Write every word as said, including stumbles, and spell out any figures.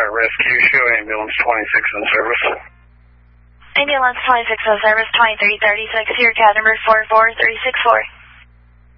rescue, show ambulance twenty-six in service. Ambulance twenty-six in service, twenty-three thirty-six, your cat number four four three six four.